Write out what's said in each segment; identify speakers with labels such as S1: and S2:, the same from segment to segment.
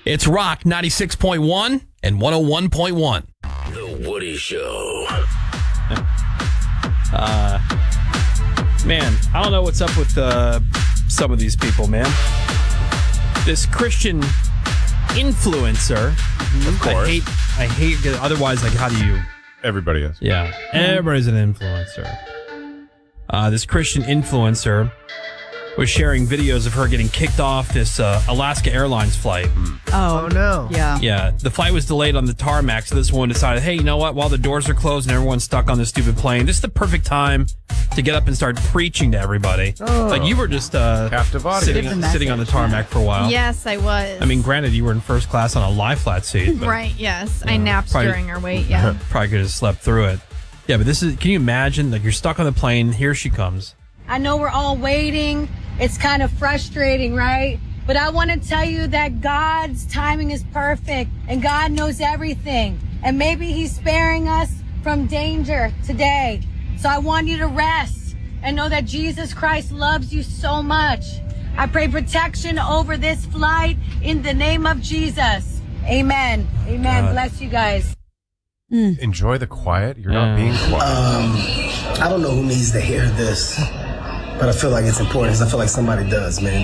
S1: It's Rock 96.1 and 101.1.
S2: The Woody Show.
S1: Man, I don't know what's up with some of these people, man. This Christian influencer.
S3: Of course.
S1: I hate, otherwise, like, how do you...
S3: Everybody is.
S1: Yeah, everybody's an influencer. This Christian influencer was sharing videos of her getting kicked off this Alaska Airlines flight.
S4: Oh, no. Yeah.
S1: Yeah, the flight was delayed on the tarmac, so this woman decided, hey, you know what? While the doors are closed and everyone's stuck on this stupid plane, this is the perfect time to get up and start preaching to everybody. Oh. Like, you were just
S3: captive audience.
S1: sitting on the tarmac for a while.
S5: Yes, I was.
S1: I mean, granted, you were in first class on a lie flat seat. But,
S5: right, yes. I napped during our wait, yeah.
S1: Probably could have slept through it. Yeah, but this is, can you imagine? Like, you're stuck on the plane, here she comes.
S6: I know we're all waiting. It's kind of frustrating, right? But I want to tell you that God's timing is perfect and God knows everything. And maybe he's sparing us from danger today. So I want you to rest and know that Jesus Christ loves you so much. I pray protection over this flight in the name of Jesus. Amen. Amen. Bless you guys.
S3: Enjoy the quiet. You're not being quiet.
S7: I don't know who needs to hear this, but I feel like it's important because I feel like somebody does, man.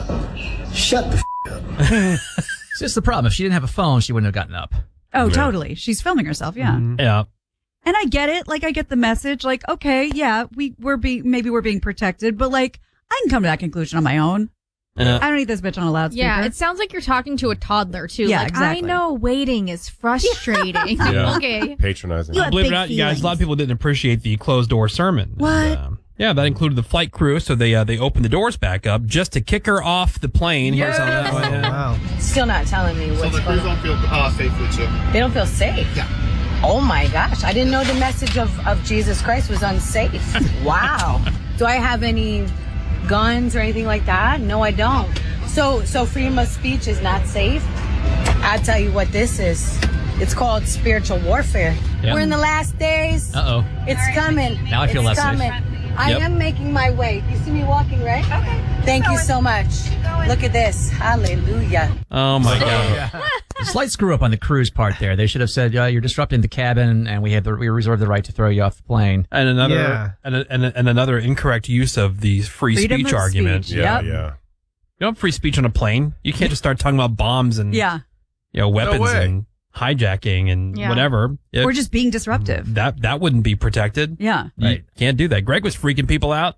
S7: Shut the up.
S8: It's just the problem. If she didn't have a phone, she wouldn't have gotten up.
S4: Oh, totally. She's filming herself, yeah.
S1: Mm-hmm. Yeah.
S4: And I get it. Like, I get the message. Like, okay, yeah, we're being protected, but like, I can come to that conclusion on my own. I don't need this bitch on a loudspeaker.
S5: Yeah, it sounds like you're talking to a toddler, too.
S4: Yeah,
S5: like,
S4: exactly.
S5: I know waiting is frustrating.
S3: Yeah.
S5: Okay.
S3: Patronizing.
S1: Believe it or not, you guys, a lot of people didn't appreciate the closed-door sermon.
S4: What?
S1: And, yeah, that included the flight crew, so they opened the doors back up just to kick her off the plane.
S6: Yeah.
S1: Here's how that went.
S7: Wow.
S6: Still not telling me what's going on.
S9: don't feel safe with you.
S6: They don't feel safe?
S9: Yeah.
S6: Oh my gosh. I didn't know the message of Jesus Christ was unsafe. Wow. Do I have any guns or anything like that? No, I don't. So freedom of speech is not safe? I'll tell you what this is. It's called spiritual warfare.
S8: Yep.
S6: We're in the last days.
S8: Uh-oh.
S6: It's coming.
S8: Now I feel less safe.
S6: I
S1: Yep.
S6: am making my way. You see me walking, right? Okay. Thank you so much. Look at this. Hallelujah.
S1: Oh, my God.
S8: Slight screw up on the crew's part there. They should have said, you're disrupting the cabin, and we reserve the right to throw you off the plane.
S1: And another and another incorrect use of the free
S4: Freedom
S1: speech
S4: of
S1: argument.
S4: speech.
S3: Yeah,
S4: Yep.
S3: yeah.
S1: You don't have free speech on a plane. You can't just start talking about bombs and weapons
S3: way.
S1: and hijacking and whatever.
S4: We're just being disruptive.
S1: That wouldn't be protected.
S4: Yeah.
S1: You can't do that. Greg was freaking people out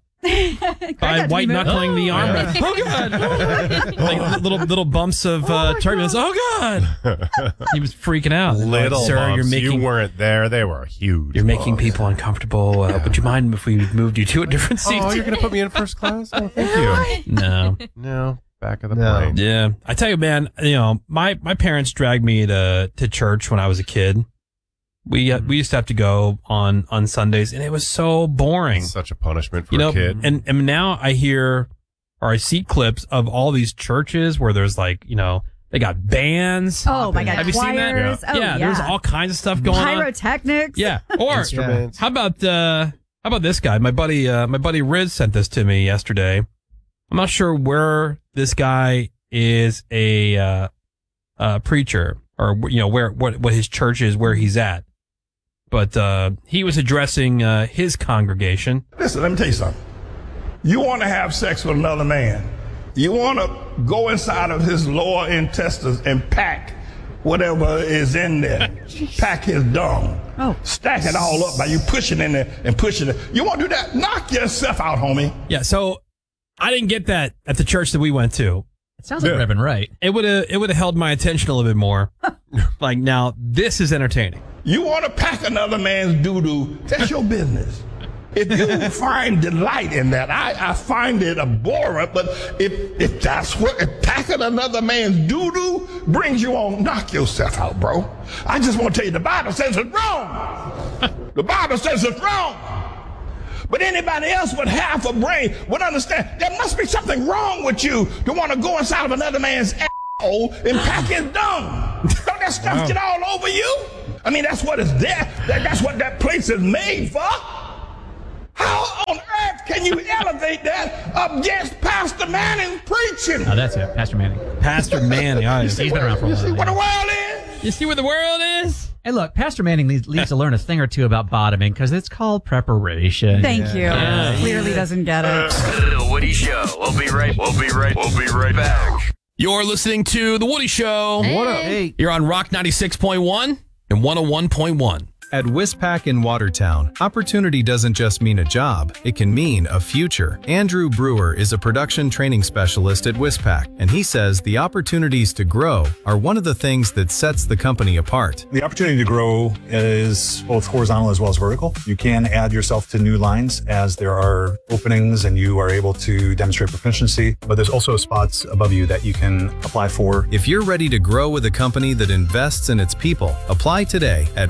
S1: by white knuckling the armrest. Oh God! Like little bumps of turbulence. Oh God! He was freaking out.
S3: Little
S1: Sir,
S3: bumps.
S1: you're
S3: You weren't there. They were huge.
S1: You're making
S3: bumps.
S1: people uncomfortable. Would you mind if we moved you to a different seat?
S3: Oh, you're going to put me in first class? Oh, thank you.
S1: No.
S3: No. Back of the plane.
S1: Yeah. I tell you, man, my parents dragged me to church when I was a kid. We used to have to go on Sundays, and it was so boring.
S3: It's such a punishment for a kid.
S1: And now I hear or I see clips of all these churches where there's like, they got bands.
S4: Oh my God.
S1: Have you seen that?
S4: Choirs. Oh,
S1: yeah, there's all kinds of stuff going on.
S4: Pyrotechnics.
S1: Yeah. Or
S3: Instruments.
S1: how about this guy? My buddy Riz sent this to me yesterday. I'm not sure where this guy is a preacher or what his church is, where he's at. But he was addressing his congregation.
S9: Listen, let me tell you something. You want to have sex with another man. You want to go inside of his lower intestines and pack whatever is in there. Pack his dung.
S4: Oh.
S9: Stack it all up by you pushing in there and pushing it. You want to do that? Knock yourself out, homie.
S1: Yeah, so I didn't get that at the church that we went to.
S8: It sounds like Reverend Wright.
S1: It would have held my attention a little bit more. Like, now, this is entertaining.
S9: You want to pack another man's doo-doo, that's your business. If you find delight in that, I find it abhorrent, but if that's if packing another man's doo-doo brings you on, knock yourself out, bro. I just want to tell you, the Bible says it's wrong. The Bible says it's wrong. But anybody else with half a brain would understand there must be something wrong with you to want to go inside of another man's asshole and pack his dung. Don't that stuff get all over you? I mean, that's what it's there. That's what that place is made for. How on earth can you elevate that against Pastor Manning's preaching?
S8: Oh, that's it. Pastor Manning.
S1: Pastor Manning. Oh,
S8: He's been around for a while.
S9: You see what the world is?
S1: You see where the world is?
S8: Hey, look, Pastor Manning needs to learn a thing or two about bottoming because it's called preparation.
S4: Thank you. Clearly doesn't get it.
S2: The Woody Show. We'll be right back. You're listening to The Woody Show.
S5: Hey.
S2: What up? Hey. You're on Rock 96.1 and 101.1.
S10: At Wispac in Watertown, opportunity doesn't just mean a job, it can mean a future. Andrew Brewer is a production training specialist at Wispac, and he says the opportunities to grow are one of the things that sets the company apart.
S11: The opportunity to grow is both horizontal as well as vertical. You can add yourself to new lines as there are openings and you are able to demonstrate proficiency, but there's also spots above you that you can apply for.
S10: If you're ready to grow with a company that invests in its people, apply today at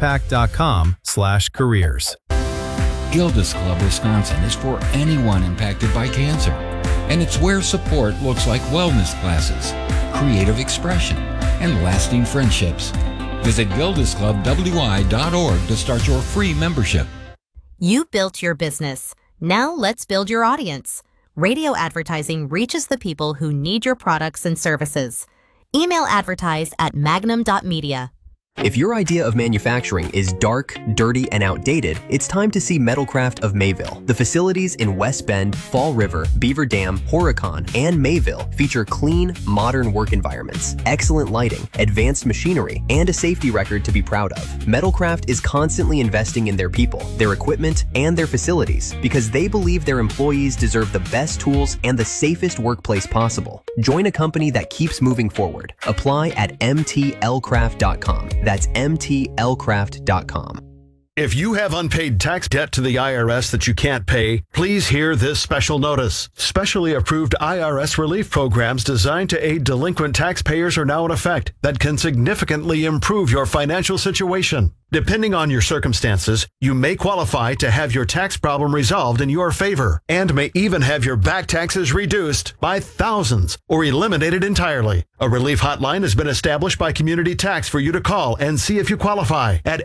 S10: wispac.com/careers.
S12: Gilda's Club Wisconsin is for anyone impacted by cancer, and it's where support looks like wellness classes, creative expression, and lasting friendships. Visit gildasclubwi.org to start your free membership.
S13: You built your business. Now let's build your audience. Radio advertising reaches the people who need your products and services. Email advertise at magnum.media.
S14: If your idea of manufacturing is dark, dirty, and outdated, it's time to see Metalcraft of Mayville. The facilities in West Bend, Fall River, Beaver Dam, Horicon, and Mayville feature clean, modern work environments, excellent lighting, advanced machinery, and a safety record to be proud of. Metalcraft is constantly investing in their people, their equipment, and their facilities because they believe their employees deserve the best tools and the safest workplace possible. Join a company that keeps moving forward. Apply at mtlcraft.com. That's mtlcraft.com.
S15: If you have unpaid tax debt to the IRS that you can't pay, please hear this special notice. Specially approved IRS relief programs designed to aid delinquent taxpayers are now in effect that can significantly improve your financial situation. Depending on your circumstances, you may qualify to have your tax problem resolved in your favor and may even have your back taxes reduced by thousands or eliminated entirely. A relief hotline has been established by Community Tax for you to call and see if you qualify at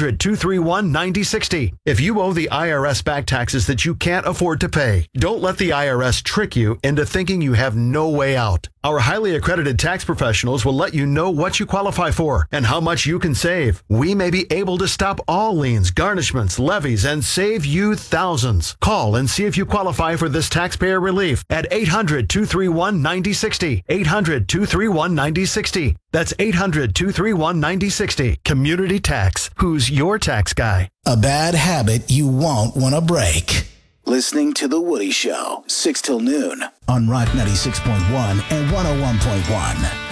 S15: 800-231-9060. If you owe the IRS back taxes that you can't afford to pay, don't let the IRS trick you into thinking you have no way out. Our highly accredited tax professionals will let you know what you qualify for and how much you can save. We may be able to stop all liens, garnishments, levies, and save you thousands. Call and see if you qualify for this taxpayer relief at 800-231-9060. 800-231-9060. That's 800-231-9060. Community Tax. Who's your tax guy?
S16: A bad habit you won't want to break. Listening to The Woody Show, 6 till noon on Rock 96.1 and 101.1.